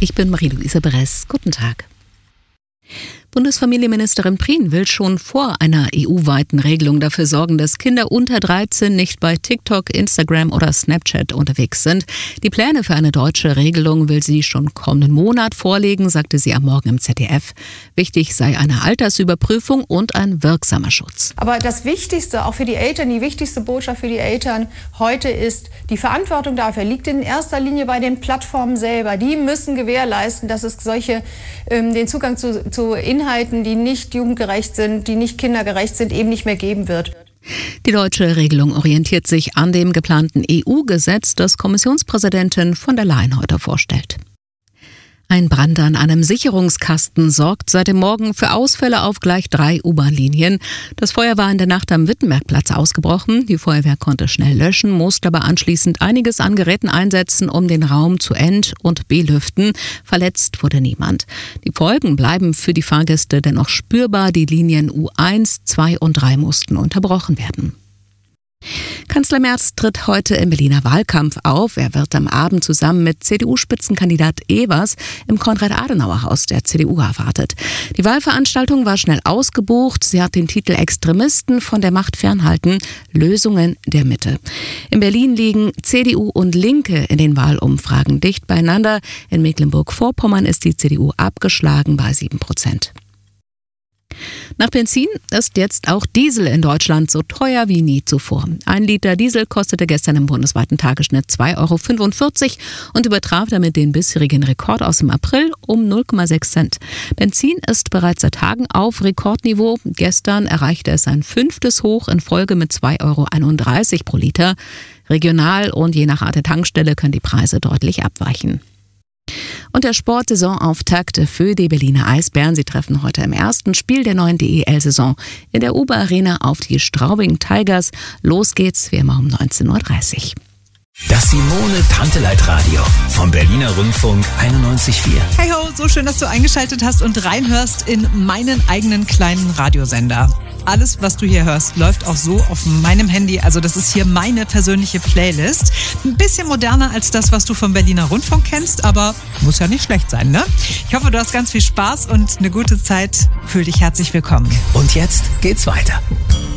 Ich bin Marie-Louise Beres. Guten Tag. Bundesfamilienministerin Prien will schon vor einer EU-weiten Regelung dafür sorgen, dass Kinder unter 13 nicht bei TikTok, Instagram oder Snapchat unterwegs sind. Die Pläne für eine deutsche Regelung will sie schon kommenden Monat vorlegen, sagte sie am Morgen im ZDF. Wichtig sei eine Altersüberprüfung und ein wirksamer Schutz. Aber das Wichtigste, auch für die Eltern, die wichtigste Botschaft für die Eltern heute ist, die Verantwortung dafür liegt in erster Linie bei den Plattformen selber. Die müssen gewährleisten, dass es den Zugang zu Inhalten, die nicht jugendgerecht sind, die nicht kindergerecht sind, eben nicht mehr geben wird. Die deutsche Regelung orientiert sich an dem geplanten EU-Gesetz, das Kommissionspräsidentin von der Leyen heute vorstellt. Ein Brand an einem Sicherungskasten sorgt seit dem Morgen für Ausfälle auf gleich 3 U-Bahn-Linien. Das Feuer war in der Nacht am Wittenbergplatz ausgebrochen. Die Feuerwehr konnte schnell löschen, musste aber anschließend einiges an Geräten einsetzen, um den Raum zu ent- und belüften. Verletzt wurde niemand. Die Folgen bleiben für die Fahrgäste dennoch spürbar. Die Linien U1, 2 und 3 mussten unterbrochen werden. Kanzler Merz tritt heute im Berliner Wahlkampf auf. Er wird am Abend zusammen mit CDU-Spitzenkandidat Evers im Konrad-Adenauer-Haus der CDU erwartet. Die Wahlveranstaltung war schnell ausgebucht. Sie hat den Titel Extremisten von der Macht fernhalten, Lösungen der Mitte. In Berlin liegen CDU und Linke in den Wahlumfragen dicht beieinander. In Mecklenburg-Vorpommern ist die CDU abgeschlagen bei 7%. Nach Benzin ist jetzt auch Diesel in Deutschland so teuer wie nie zuvor. 1 Liter Diesel kostete gestern im bundesweiten Tagesschnitt 2,45 € und übertraf damit den bisherigen Rekord aus dem April um 0,6 Cent. Benzin ist bereits seit Tagen auf Rekordniveau. Gestern erreichte es ein 5. Hoch in Folge mit 2,31 € pro Liter. Regional und je nach Art der Tankstelle können die Preise deutlich abweichen. Und der Sportsaisonauftakt für die Berliner Eisbären. Sie treffen heute im ersten Spiel der neuen DEL-Saison in der Uber Arena auf die Straubing Tigers. Los geht's wie immer um 19:30 Uhr. Das Simone-Tanteleit-Radio vom Berliner Rundfunk 91,4. Hey ho, so schön, dass du eingeschaltet hast und reinhörst in meinen eigenen kleinen Radiosender. Alles, was du hier hörst, läuft auch so auf meinem Handy. Also das ist hier meine persönliche Playlist. Ein bisschen moderner als das, was du vom Berliner Rundfunk kennst, aber muss ja nicht schlecht sein, ne? Ich hoffe, du hast ganz viel Spaß und eine gute Zeit. Fühl dich herzlich willkommen. Und jetzt geht's weiter.